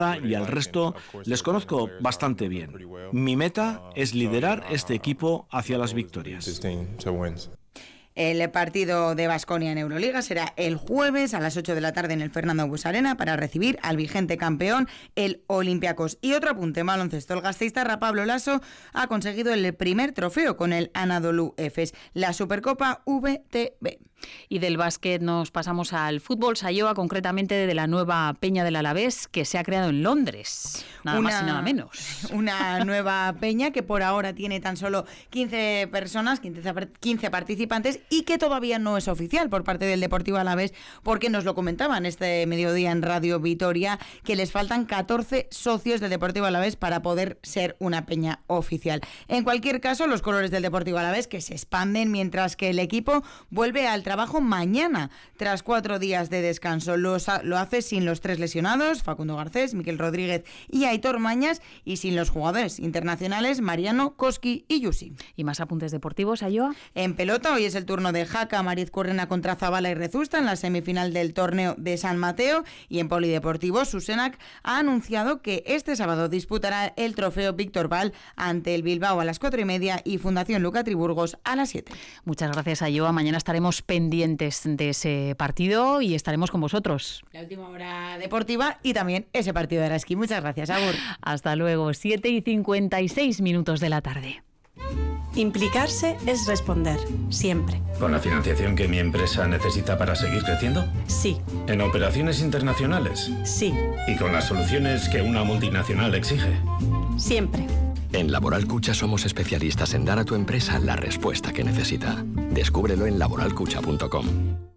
y al resto les conozco bastante bien. Mi meta es liderar este equipo hacia las victorias. El partido de Baskonia en Euroliga será el jueves a las 8 de la tarde en el Fernando Buesa-Arena para recibir al vigente campeón, el Olympiacos. Y otro apunte en baloncesto: el gasteiztarra Pablo Laso ha conseguido el primer trofeo con el Anadolu Efes, la Supercopa VTB. Y del básquet nos pasamos al fútbol, Sayoa, concretamente de la nueva Peña del Alavés que se ha creado en Londres, nada más y nada menos. Una nueva peña que por ahora tiene tan solo 15 personas, 15 participantes, y que todavía no es oficial por parte del Deportivo Alavés, porque nos lo comentaban este mediodía en Radio Vitoria, que les faltan 14 socios del Deportivo Alavés para poder ser una peña oficial. En cualquier caso, los colores del Deportivo Alavés que se expanden mientras que el equipo vuelve al trabajo mañana, tras 4 días de descanso. Lo hace sin los 3 lesionados, Facundo Garcés, Miquel Rodríguez y Aitor Mañas, y sin los jugadores internacionales Mariano, Koski y Yusi. ¿Y más apuntes deportivos, Sayoa? En pelota, hoy es el turno de Jaca Mariz Currena contra Zabala y Rezusta en la semifinal del torneo de San Mateo, y en polideportivo, Susenac ha anunciado que este sábado disputará el trofeo Víctor Val ante el Bilbao a las 4:30 y Fundación Luca Triburgos a las 7. Muchas gracias, Sayoa. Mañana estaremos pendientes de ese partido y estaremos con vosotros. La última hora deportiva y también ese partido de Araski. Muchas gracias, Agur. Hasta luego, 7:56 de la tarde. Implicarse es responder, siempre. ¿Con la financiación que mi empresa necesita para seguir creciendo? Sí. ¿En operaciones internacionales? Sí. ¿Y con las soluciones que una multinacional exige? Siempre. En Laboral Cucha somos especialistas en dar a tu empresa la respuesta que necesita. Descúbrelo en laboralcucha.com.